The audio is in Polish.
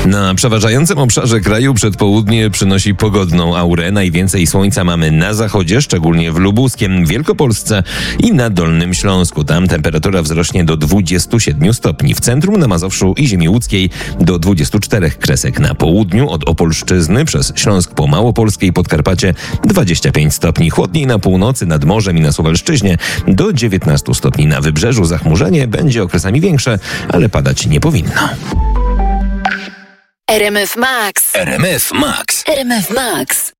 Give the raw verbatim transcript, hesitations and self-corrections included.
Na przeważającym obszarze kraju przedpołudnie przynosi pogodną aurę. Najwięcej słońca mamy na zachodzie, szczególnie w Lubuskiem, Wielkopolsce i na Dolnym Śląsku. Tam temperatura wzrośnie do dwudziestu siedmiu stopni. W centrum, na Mazowszu i ziemi łódzkiej do dwudziestu czterech kresek. Na południu od Opolszczyzny przez Śląsk po Małopolskie i Podkarpacie dwadzieścia pięć stopni. Chłodniej na północy, nad morzem i na Suwalszczyźnie do dziewiętnastu stopni. Na wybrzeżu zachmurzenie będzie okresami większe, ale padać nie powinno. R M F Max. R M F Max. R M F Max.